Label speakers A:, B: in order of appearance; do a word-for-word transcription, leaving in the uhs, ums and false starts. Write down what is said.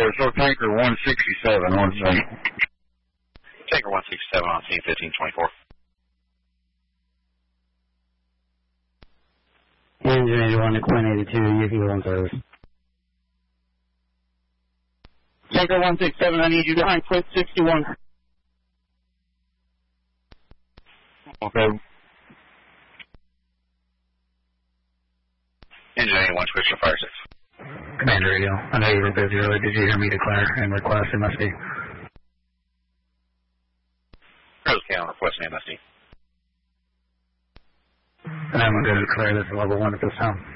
A: there, so tanker one sixty-seven on scene.
B: Tanker one sixty-seven on scene, fifteen twenty-four.
C: Engine eighty-one to Quinn eighty-two, you can go on service.
D: Tanker one sixty-seven, I need you behind Quinn sixty-one.
A: Okay.
B: Engine eighty-one, switch to fire six.
C: Commander Radio, I know you were busy earlier. Did you hear me declare and request M S D?
B: Rose County, requesting M S D.
C: And I'm going to declare this a level one at this time.